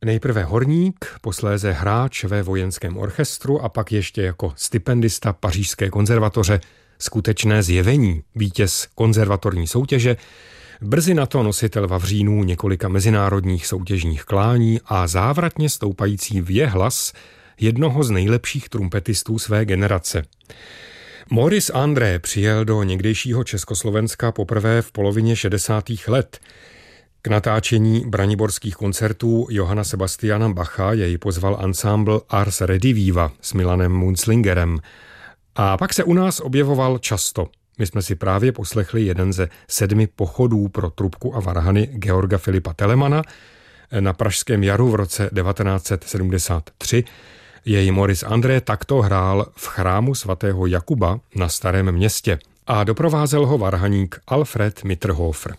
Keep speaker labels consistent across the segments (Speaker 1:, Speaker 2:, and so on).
Speaker 1: Nejprve horník, posléze hráč ve vojenském orchestru a pak ještě jako stipendista Pařížské konzervatoře skutečné zjevení, vítěz konzervatorní soutěže, brzy na to nositel vavřínů několika mezinárodních soutěžních klání a závratně stoupající věhlas jednoho z nejlepších trumpetistů své generace. Maurice André přijel do někdejšího Československa poprvé v polovině 60. let. K natáčení braniborských koncertů Johanna Sebastiana Bacha jej pozval ansámbl Ars Rediviva s Milanem Munzlingerem. A pak se u nás objevoval často. My jsme si právě poslechli jeden ze 7 pochodů pro trubku a varhany Georga Filipa Telemana. Na Pražském jaru v roce 1973 jej Maurice André takto hrál v chrámu svatého Jakuba na Starém Městě a doprovázel ho varhaník Alfred Mitterhofer.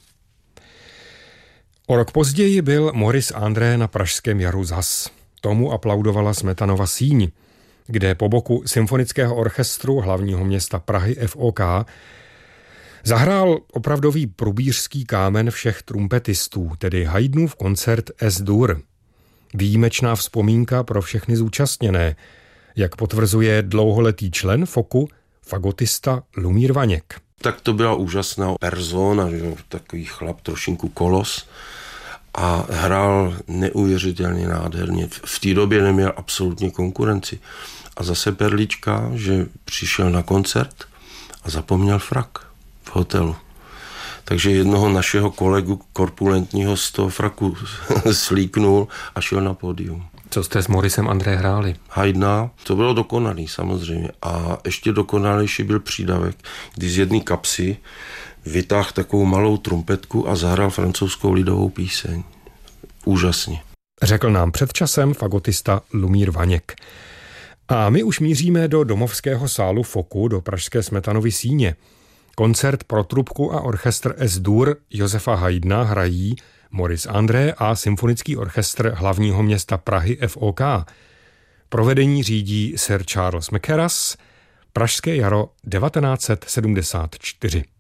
Speaker 1: O rok později byl Maurice André na Pražském jaru zas. Tomu aplaudovala Smetanova síň, kde po boku symfonického orchestru hlavního města Prahy FOK zahrál opravdový průbířský kámen všech trumpetistů, tedy Haydnův koncert S-dur. Výjimečná vzpomínka pro všechny zúčastněné, jak potvrzuje dlouholetý člen FOKu, fagotista Lumír Vaněk.
Speaker 2: Tak to byla úžasná persona, že? Takový chlap, trošinku kolos a hrál neuvěřitelně nádherně. V té době neměl absolutně konkurenci. A zase perlička, že přišel na koncert a zapomněl frak v hotelu. Takže jednoho našeho kolegu korpulentního z toho fraku slíknul a šel na pódium.
Speaker 1: Co jste s Mauricem André hráli?
Speaker 2: Haydna, to bylo dokonalý samozřejmě. A ještě dokonalejší byl přídavek, kdy z jedné kapsy vytáhl takovou malou trumpetku a zahrál francouzskou lidovou píseň. Úžasně.
Speaker 1: Řekl nám před časem fagotista Lumír Vaněk. A my už míříme do domovského sálu FOKu, do pražské Smetanovy síně. Koncert pro trubku a orchestr S-dur Josefa Haydna hrají Maurice André a symfonický orchestr hlavního města Prahy FOK. Provedení řídí Sir Charles Mackerras, Pražské jaro 1974.